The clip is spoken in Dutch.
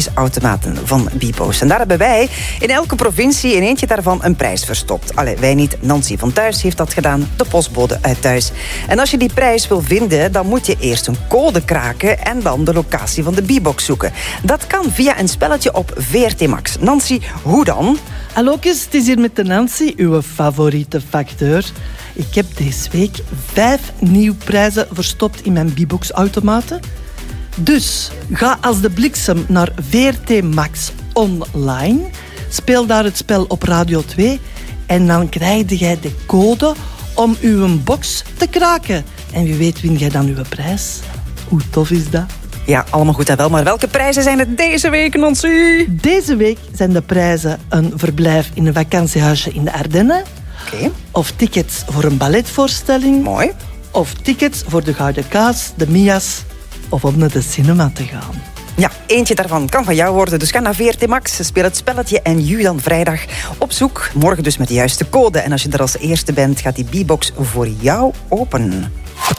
sprookjesautomaten van Bibo's. En daar hebben wij in elke provincie in eentje daarvan een prijs verstopt. Allee, wij niet. Nancy van Thuis heeft dat gedaan, de postbode uit Thuis. En als je die prijs wil vinden, dan moet je eerst een code kraken en dan de locatie van de Bibox zoeken. Dat kan via een spelletje op VRT Max. Nancy, hoe dan? Hallootjes, het is hier met de Nancy, uw favoriete facteur. Ik heb deze week 5 nieuwe prijzen verstopt in mijn Bibox-automaten. Dus ga als de bliksem naar VRT Max online. Speel daar het spel op Radio 2. En dan krijg jij de code om uw box te kraken. En wie weet win jij dan uw prijs. Hoe tof is dat? Ja, allemaal goed en wel. Maar welke prijzen zijn het deze week, Nancy? Deze week zijn de prijzen een verblijf in een vakantiehuisje in de Ardennen. Oké. Of tickets voor een balletvoorstelling. Mooi. Of tickets voor de Gouden Kaas, de Mia's. Of om naar de cinema te gaan. Ja, eentje daarvan kan van jou worden. Dus ga naar VRT Max, speel het spelletje en ju dan vrijdag op zoek. Morgen dus met de juiste code. En als je er als eerste bent, gaat die Bibox voor jou open.